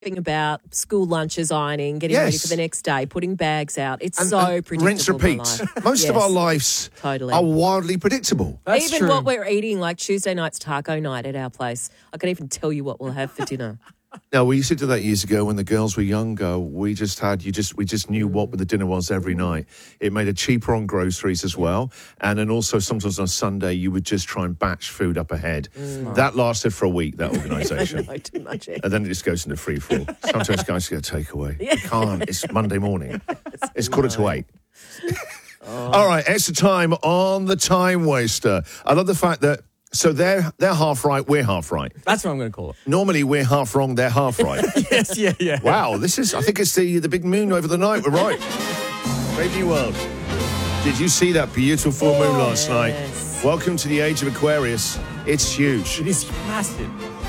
about school lunches, ironing, getting ready for the next day, putting bags out. It's so predictable. Rinse, repeat. Most of our lives are wildly predictable. That's even true. What we're eating, like Tuesday night's taco night at our place, I can even tell you what we'll have for dinner. Now, we used to do that years ago when the girls were younger. We just knew what the dinner was every night. It made it cheaper on groceries as well. And then also sometimes on Sunday, you would just try and batch food up ahead. That lasted for a week, that organisation. No, too much. And then it just goes into free-for-all. Sometimes guys get a takeaway. You can't. It's Monday morning. It's 7:45. All right, extra time on the Time Waster. I love the fact that so they're half right, we're half right. That's what I'm going to call it. Normally we're half wrong, they're half right. Yes, yeah. Wow, I think it's the big moon over the night. We're right. Brave New World. Did you see that beautiful full moon last night? Welcome to the age of Aquarius. It's huge. It is massive.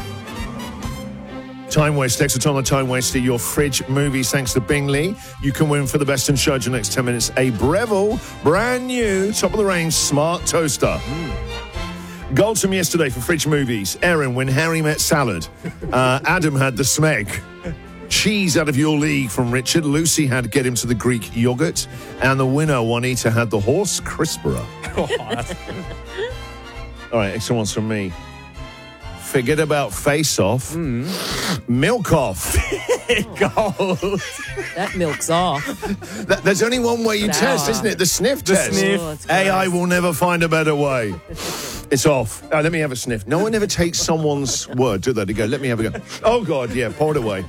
Time Waste, extra time on Time Waster, your fridge movies, thanks to Bingley. You can win for the best in charge in the next 10 minutes a Breville, brand new, top of the range, smart toaster. Gold from yesterday for fridge movies. Erin, When Harry Met Salad. Adam had The Smeg. Cheese Out of Your League from Richard. Lucy had Get Him to the Greek Yogurt. And the winner, Juanita, had The Horse Crisperer. All right, extra ones from me. Forget about Face Off. Milk Off. Gold. That milk's off. There's only one way you test, isn't it? The sniff test. Sniff. AI will never find a better way. It's off. Oh, let me have a sniff. No one ever takes someone's word, do they? They go, let me have a go. Oh, God, yeah, pour it away.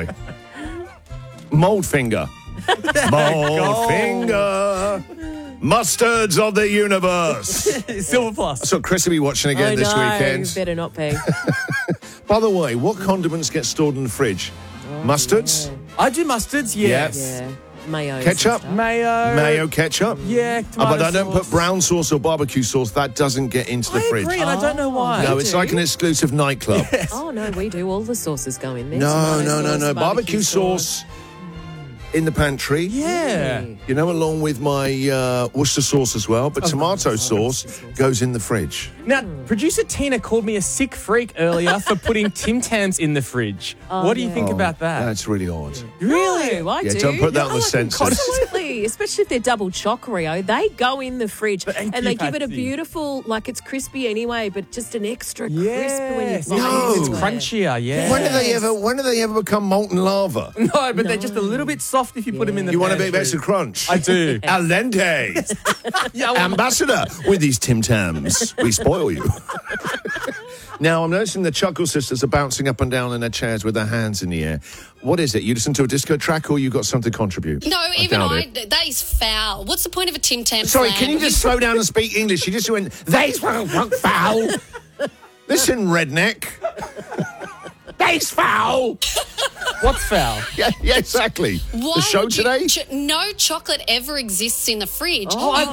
Mold finger. Mold finger. Mustards of the universe. Silver Plus. So Chris will be watching again this weekend. You better not be. By the way, what condiments get stored in the fridge? Mustards? Yeah. I do mustards, yes. Yeah. Mayo. Ketchup? Mayo, ketchup? Yeah, but I don't sauce. put brown sauce or barbecue sauce. That doesn't get into the fridge. I agree, and I don't know why. No, it's like an exclusive nightclub. Yes. Oh, no, we do. All the sauces go in there. No. Barbecue sauce in the pantry. Yeah. You know, along with my Worcester sauce as well. But tomato sauce goes in the fridge. Now, producer Tina called me a sick freak earlier for putting Tim Tams in the fridge. What do you think about that? That's really odd. Really? I do. Don't put that on the sensors. Absolutely. Especially if they're double choc-Rio. They go in the fridge and they give it a fancy. beautiful, like it's crispy anyway, but just an extra crisp when you Yes. bite No. It's into it. crunchier, yeah. When do they ever become molten lava? No, but they're just a little bit soft if you put them in the You want a bit of pantry. extra crunch? I do. Al dente. Ambassador. With these Tim Tams, we spoil you. Now, I'm noticing the Chuckle Sisters are bouncing up and down in their chairs with their hands in the air. What is it? You listen to a disco track or you got something to contribute? No, that is foul. What's the point of a Tim Tam Sorry, slang? can you just slow down and speak English? You just went, that's foul. Listen, redneck. That's foul. What's foul? Yeah, exactly. Why the show would you- today? no chocolate ever exists in the fridge.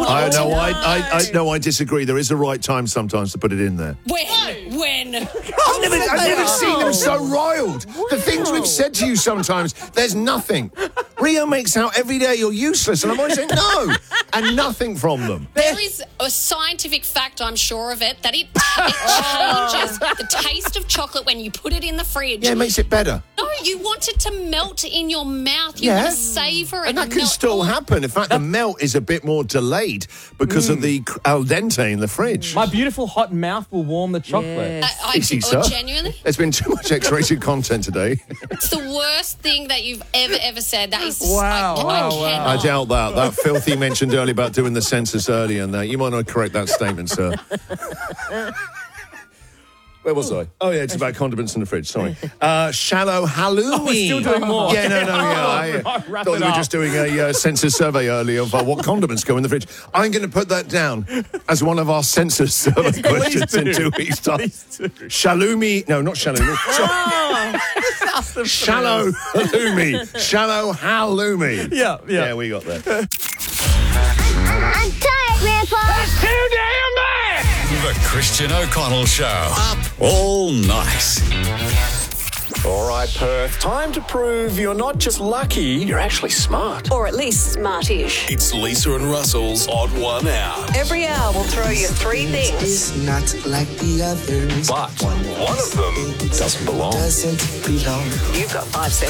I know. I disagree. There is a right time sometimes to put it in there. When? I've never seen them so riled. The things we've said to you sometimes, there's nothing. Rio makes out every day you're useless, and I'm always saying no, and nothing from them. There is a scientific fact, I'm sure of it, that it changes the taste of chocolate when you put it in the fridge. Yeah, it makes it better. No, you want it to melt in your mouth. You want to savour it. And that can still happen. In fact, the melt is a bit more delayed because of the al dente in the fridge. My beautiful hot mouth will warm the chocolate. Easy, sir. Genuinely? There's been too much X-rated content today. It's the worst thing that you've ever said. That is Wow. I doubt that. That filthy mentioned earlier about doing the census earlier and that. You might not correct that statement, sir. Where was I? Oh, yeah, it's about condiments in the fridge. Sorry. Shallow halloumi. Oh, we're still doing more. Yeah, no. I Wrap thought it we were up. just doing a census survey earlier of what condiments go in the fridge. I'm going to put that down as one of our census survey questions in 2 weeks' time. Shaloumi. No, not shaloumi. Shallow halloumi. Shallow halloumi. Yeah, we got that. I'm tired, Grandpa. That's too damn bad! The Christian O'Connell Show. Up all night. All right, Perth. Time to prove you're not just lucky, you're actually smart. Or at least smartish. It's Lisa and Russell's Odd 1 Hour. Every hour we'll throw you 3 things. It's not like the others. But one of them doesn't belong. Doesn't belong. You've got 5 seconds.